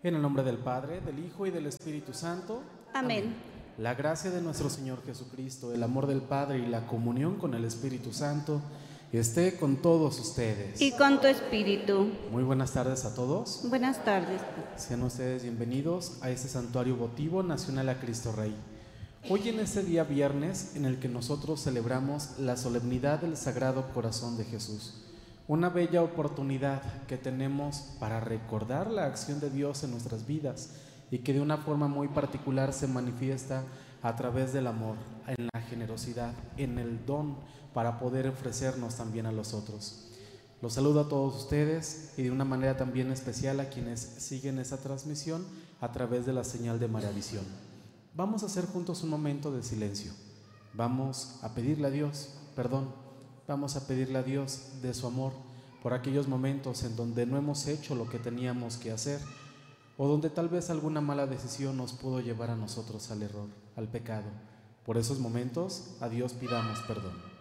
En el nombre del Padre, del Hijo y del Espíritu Santo. Amén. La gracia de nuestro Señor Jesucristo, el amor del Padre y la comunión con el Espíritu Santo esté con todos ustedes. Y con tu espíritu. Muy buenas tardes a todos. Buenas tardes. Sean ustedes bienvenidos a este santuario votivo nacional a Cristo Rey. Hoy en este día viernes en el que nosotros celebramos la solemnidad del Sagrado Corazón de Jesús. Una bella oportunidad que tenemos para recordar la acción de Dios en nuestras vidas y que de una forma muy particular se manifiesta a través del amor, en la generosidad, en el don para poder ofrecernos también a los otros. Los saludo a todos ustedes y de una manera también especial a quienes siguen esta transmisión a través de la señal de Maravisión. Vamos a hacer juntos un momento de silencio. Vamos a pedirle a Dios perdón. Vamos a pedirle a Dios de su amor por aquellos momentos en donde no hemos hecho lo que teníamos que hacer o donde tal vez alguna mala decisión nos pudo llevar a nosotros al error, al pecado. Por esos momentos a Dios pidamos perdón.